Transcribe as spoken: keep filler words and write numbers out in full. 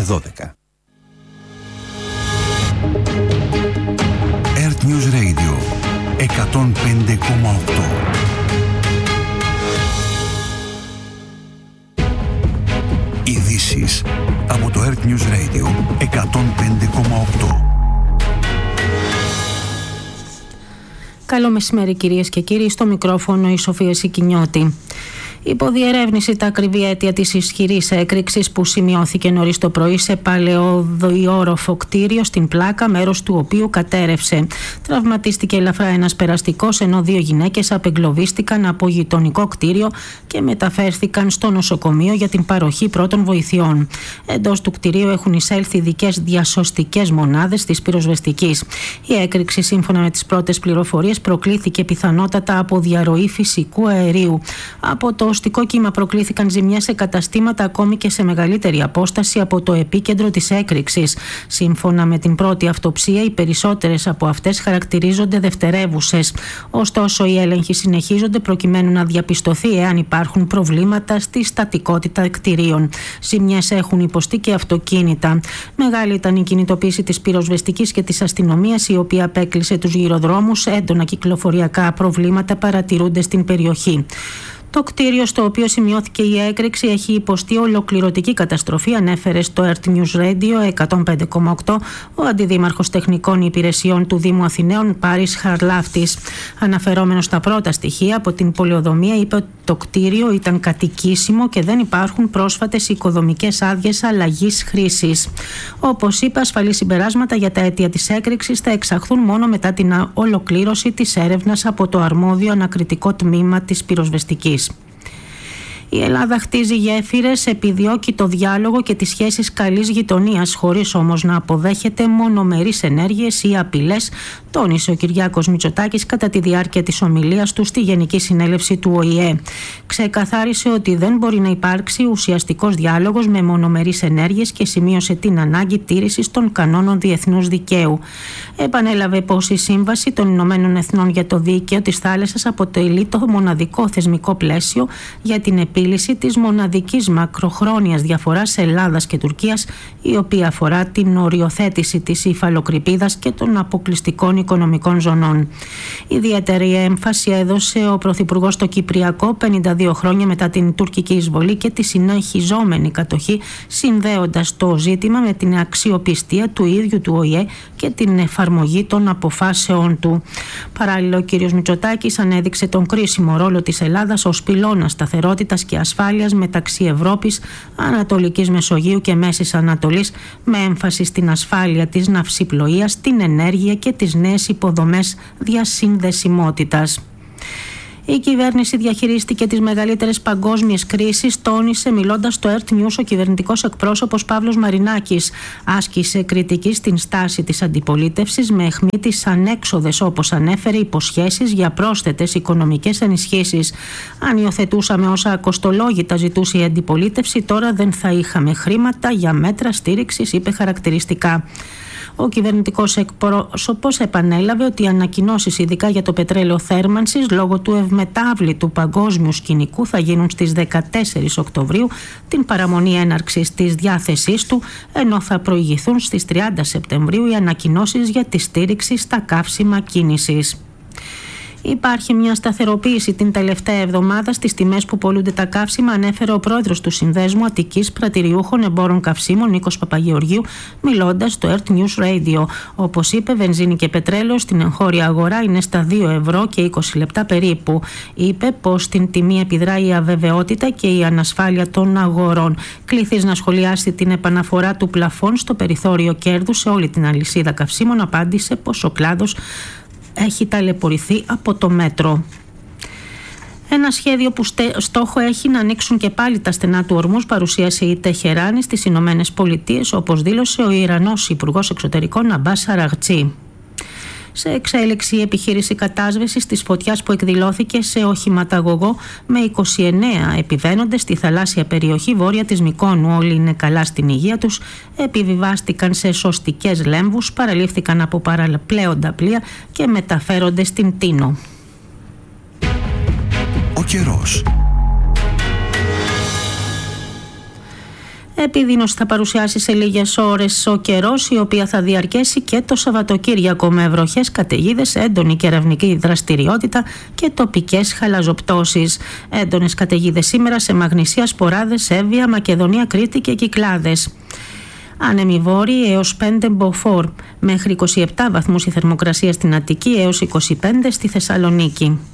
δώδεκα. Earth News Radio εκατόν πέντε κόμμα οκτώ. Ειδήσεις από το Earth News Radio εκατόν πέντε κόμμα οκτώ. Καλό μεσημέρι κυρίες και κύριοι, στο μικρόφωνο η Σοφία Σικινιώτη. Υποδιερεύνηση τα ακριβή αίτια της ισχυρής έκρηξης που σημειώθηκε νωρίς το πρωί σε παλαιοδιόροφο κτίριο στην Πλάκα, μέρος του οποίου κατέρευσε. Τραυματίστηκε ελαφρά ένας περαστικός, ενώ δύο γυναίκες απεγκλωβίστηκαν από γειτονικό κτίριο και μεταφέρθηκαν στο νοσοκομείο για την παροχή πρώτων βοηθειών. Εντός του κτιρίου έχουν εισέλθει ειδικές διασωστικές μονάδες της πυροσβεστικής. Η έκρηξη, σύμφωνα με τις πρώτες πληροφορίες, προκλήθηκε πιθανότατα από διαρροή φυσικού αερίου. Από το οστικό κύμα προκλήθηκαν ζημιές σε καταστήματα ακόμη και σε μεγαλύτερη απόσταση από το επίκεντρο της έκρηξης. Σύμφωνα με την πρώτη αυτοψία, οι περισσότερες από αυτές χαρακτηρίζονται δευτερεύουσες. Ωστόσο, οι έλεγχοι συνεχίζονται προκειμένου να διαπιστωθεί εάν υπάρχουν προβλήματα στη στατικότητα κτηρίων. Ζημιές έχουν υποστεί και αυτοκίνητα. Μεγάλη ήταν η κινητοποίηση της πυροσβεστικής και της αστυνομίας, η οποία απέκλεισε τους γυροδρόμους. Έντονα κυκλοφοριακά προβλήματα παρατηρούνται στην περιοχή. Το κτίριο στο οποίο σημειώθηκε η έκρηξη έχει υποστεί ολοκληρωτική καταστροφή, ανέφερε στο Earth News Radio εκατόν πέντε κόμμα οκτώ ο Αντιδήμαρχος Τεχνικών Υπηρεσιών του Δήμου Αθηναίων, Πάρης Χαρλάφτης. Αναφερόμενος στα πρώτα στοιχεία από την πολεοδομία, είπε ότι το κτίριο ήταν κατοικήσιμο και δεν υπάρχουν πρόσφατες οικοδομικές άδειες αλλαγής χρήσης. Όπως είπε, ασφαλή συμπεράσματα για τα αίτια της έκρηξης θα εξαχθούν μόνο μετά την ολοκλήρωση της έρευνας από το αρμόδιο ανακριτικό τμήμα της πυροσβεστικής. Η Ελλάδα χτίζει γέφυρες, επιδιώκει το διάλογο και τις σχέσεις καλής γειτονίας, χωρίς όμως να αποδέχεται μονομερείς ενέργειες ή απειλές, τόνισε ο Κυριάκος Μητσοτάκης κατά τη διάρκεια της ομιλίας του στη Γενική Συνέλευση του Ο Η Ε. Ξεκαθάρισε ότι δεν μπορεί να υπάρξει ουσιαστικός διάλογος με μονομερείς ενέργειες και σημείωσε την ανάγκη τήρησης των κανόνων διεθνούς δικαίου. Επανέλαβε πως η Σύμβαση των Ηνωμένων Εθνών για το Δίκαιο της Θάλασσας αποτελεί το μοναδικό θεσμικό πλαίσιο για την επίλυση της μοναδικής μακροχρόνιας διαφοράς Ελλάδας και Τουρκίας, η οποία αφορά την οριοθέτηση της υφαλοκρηπίδας και των αποκλειστικών οικονομικών ζωνών. Ιδιαίτερη έμφαση έδωσε ο Πρωθυπουργός στο Κυπριακό πενήντα δύο χρόνια μετά την τουρκική εισβολή και τη συνεχιζόμενη κατοχή, συνδέοντας το ζήτημα με την αξιοπιστία του ίδιου του Ο Η Ε και την εφαρμογή των αποφάσεών του. Παράλληλα, ο κ. Μητσοτάκης ανέδειξε τον κρίσιμο ρόλο της Ελλάδας ως πυλώνα σταθερότητας και ασφάλειας μεταξύ Ευρώπης, Ανατολικής Μεσογείου και Μέσης Ανατολής, με έμφαση στην ασφάλεια της ναυσιπλοείας, την ενέργεια και τις νέες υποδομές διασυνδεσιμότητας. Η κυβέρνηση διαχειρίστηκε τις μεγαλύτερες παγκόσμιες κρίσεις, τόνισε μιλώντας στο Earth News ο κυβερνητικός εκπρόσωπος Παύλος Μαρινάκης. Άσκησε κριτική στην στάση της αντιπολίτευσης με αιχμή τις ανέξοδες, όπως ανέφερε, υποσχέσεις για πρόσθετες οικονομικές ενισχύσεις. Αν υιοθετούσαμε όσα ακοστολόγητα ζητούσε η αντιπολίτευση, τώρα δεν θα είχαμε χρήματα για μέτρα στήριξης, είπε χαρακτηριστικά. Ο κυβερνητικός εκπρόσωπος επανέλαβε ότι οι ανακοινώσεις, ειδικά για το πετρέλαιο θέρμανσης, λόγω του ευμετάβλητου παγκόσμιου σκηνικού, θα γίνουν στις δεκατέσσερις Οκτωβρίου, την παραμονή έναρξης της διάθεσής του, ενώ θα προηγηθούν στις τριάντα Σεπτεμβρίου οι ανακοινώσεις για τη στήριξη στα καύσιμα κίνησης. Υπάρχει μια σταθεροποίηση την τελευταία εβδομάδα στις τιμές που πωλούνται τα καύσιμα, ανέφερε ο πρόεδρος του Συνδέσμου Αττικής Πρατηριούχων Εμπόρων Καυσίμων, Νίκος Παπαγεωργίου, μιλώντας στο Earth News Radio. Όπως είπε, βενζίνη και πετρέλαιο στην εγχώρια αγορά είναι στα δύο ευρώ και είκοσι λεπτά περίπου. Είπε πως στην τιμή επιδράει η αβεβαιότητα και η ανασφάλεια των αγορών. Κληθείς να σχολιάσει την επαναφορά του πλαφών στο περιθώριο κέρδους σε όλη την αλυσίδα καυσίμων, απάντησε πως ο κλάδος έχει ταλαιπωρηθεί από το μέτρο. Ένα σχέδιο που στόχο έχει να ανοίξουν και πάλι τα στενά του ορμούς παρουσίασε η Τεχεράνη στις Ηνωμένες Πολιτείες, όπως δήλωσε ο Ιρανός Υπουργός Εξωτερικών Αμπάς Αραγτζή. Σε εξέλιξη η επιχείρηση κατάσβεσης της φωτιάς που εκδηλώθηκε σε οχηματαγωγό με είκοσι εννέα επιβαίνοντες στη θαλάσσια περιοχή βόρεια της Μυκόνου. Όλοι είναι καλά στην υγεία τους, επιβιβάστηκαν σε σωστικές λέμβους, παραλήφθηκαν από παραπλέοντα πλοία και μεταφέρονται στην Τίνο. Ο καιρός. Επιδείνωση θα παρουσιάσει σε λίγες ώρες ο καιρός, η οποία θα διαρκέσει και το Σαββατοκύριακο με βροχές, καταιγίδες, έντονη κεραυνική δραστηριότητα και τοπικές χαλαζοπτώσεις. Έντονες καταιγίδες σήμερα σε Μαγνησία, Σποράδες, Εύβοια, Μακεδονία, Κρήτη και Κυκλάδες. Άνεμοι βόρειοι έως πέντε μποφόρ, μέχρι είκοσι επτά βαθμούς η θερμοκρασία στην Αττική, έως είκοσι πέντε στη Θεσσαλονίκη.